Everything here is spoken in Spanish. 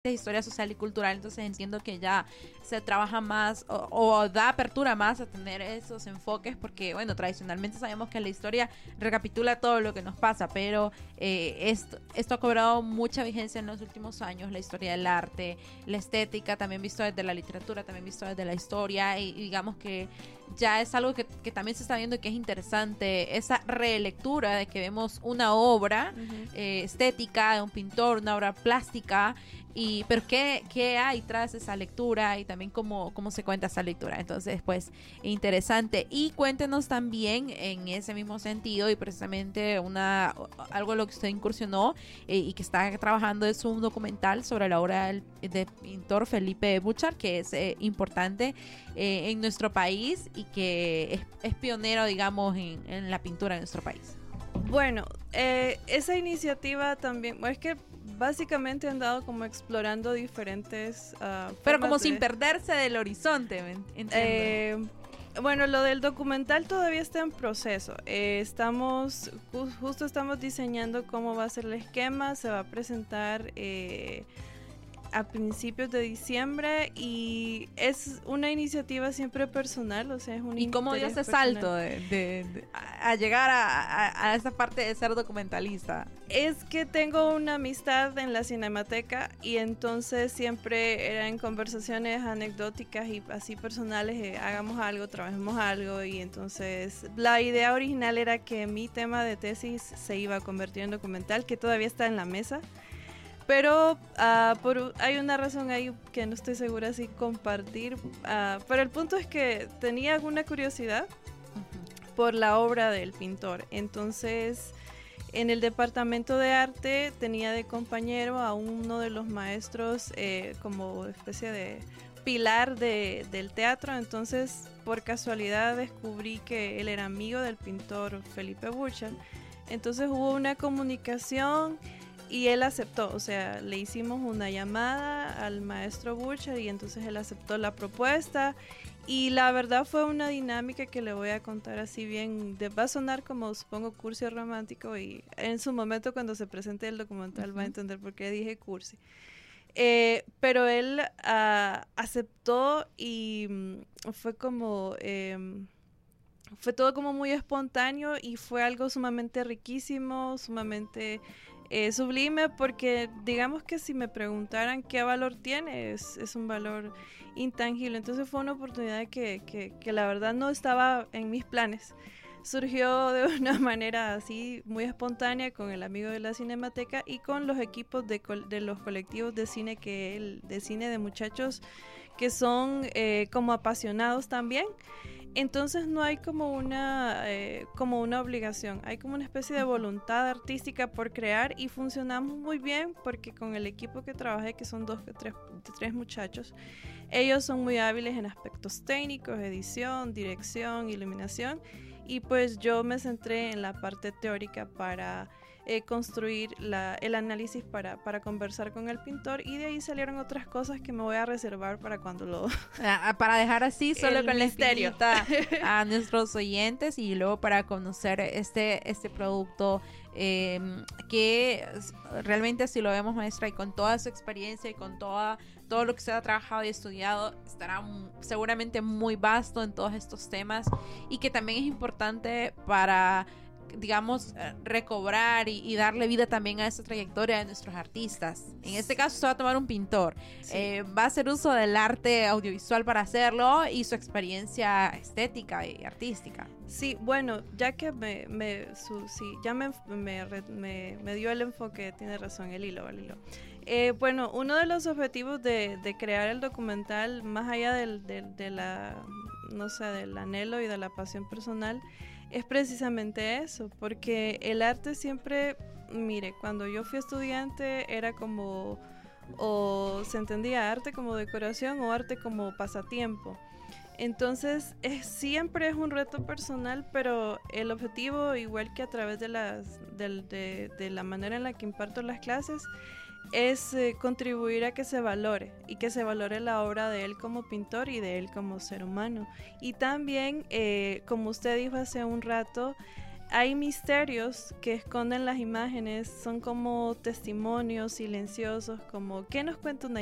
de historia social y cultural, entonces entiendo que ya se trabaja más o da apertura más a tener esos enfoques, porque bueno, tradicionalmente sabemos que la historia recapitula todo lo que nos pasa, pero esto ha cobrado mucha vigencia en los últimos años, la historia del arte, la estética, también visto desde la literatura, también visto desde la historia, y digamos que ya es algo que también se está viendo y que es interesante, esa relectura de que vemos una obra estética de un pintor, una obra plástica, pero ¿qué hay tras esa lectura y también cómo se cuenta esa lectura? Entonces, pues, interesante. Y cuéntenos también en ese mismo sentido, y precisamente algo en lo que usted incursionó y que está trabajando es un documental sobre la obra del pintor Felipe Buchar, que es importante en nuestro país y que es pionero, digamos, en la pintura en nuestro país. Bueno, esa iniciativa también, bueno, es que básicamente han dado como explorando diferentes pero como sin perderse del horizonte, entiendo. Bueno, lo del documental todavía está en proceso. Justo estamos diseñando cómo va a ser el esquema. Se va a presentar a principios de diciembre y es una iniciativa siempre personal, o sea, es un ¿Y cómo dio ese salto a llegar a esa parte de ser documentalista? Es que tengo una amistad en la Cinemateca y entonces siempre eran conversaciones anecdóticas y así personales, hagamos algo, trabajemos algo, y entonces la idea original era que mi tema de tesis se iba a convertir en documental, que todavía está en la mesa. Pero hay una razón ahí que no estoy segura si compartir. Pero el punto es que tenía alguna curiosidad por la obra del pintor. Entonces, en el departamento de arte tenía de compañero a uno de los maestros como especie de pilar del teatro. Entonces, por casualidad descubrí que él era amigo del pintor Felipe Buchar. Entonces hubo una comunicación y él aceptó, o sea, le hicimos una llamada al maestro Buchar y entonces él aceptó la propuesta, y la verdad fue una dinámica que le voy a contar así bien, va a sonar como supongo cursi romántico, y en su momento cuando se presente el documental va a entender por qué dije cursi. Pero él aceptó y fue como... fue todo como muy espontáneo y fue algo sumamente riquísimo, sumamente sublime, porque digamos que si me preguntaran qué valor tiene, es un valor intangible. Entonces fue una oportunidad que la verdad no estaba en mis planes. Surgió de una manera así muy espontánea con el amigo de la Cinemateca y con los equipos de los colectivos de cine de cine de muchachos que son como apasionados también. Entonces no hay como una obligación, hay como una especie de voluntad artística por crear, y funcionamos muy bien porque con el equipo que trabajé, que son tres muchachos, ellos son muy hábiles en aspectos técnicos, edición, dirección, iluminación, y pues yo me centré en la parte teórica para construir el análisis para conversar con el pintor, y de ahí salieron otras cosas que me voy a reservar para cuando lo... para dejar así solo con misterio la espinita a nuestros oyentes, y luego para conocer este producto que realmente, si lo vemos, maestra, y con toda su experiencia y con todo lo que se ha trabajado y estudiado, estará seguramente muy vasto en todos estos temas, y que también es importante para, digamos, recobrar y darle vida también a esa trayectoria de nuestros artistas. En este caso se va a tomar un pintor, va a hacer uso del arte audiovisual para hacerlo y su experiencia estética y artística. Sí, bueno, ya que ya me dio el enfoque, tiene razón, el hilo. Bueno, uno de los objetivos de crear el documental, más allá del anhelo y de la pasión personal, es precisamente eso, porque el arte siempre, mire, cuando yo fui estudiante era como, o se entendía arte como decoración o arte como pasatiempo. Entonces siempre es un reto personal, pero el objetivo, igual que a través de la manera en la que imparto las clases, es contribuir a que se valore, y que se valore la obra de él como pintor y de él como ser humano. Y también, como usted dijo hace un rato, hay misterios que esconden las imágenes, son como testimonios silenciosos, como ¿qué nos cuenta una